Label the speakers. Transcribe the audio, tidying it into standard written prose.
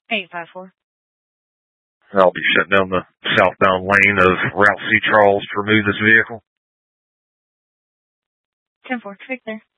Speaker 1: 854.
Speaker 2: I'll be shutting down the southbound lane of Route C. Charles to remove this vehicle.
Speaker 1: 10-4, click there.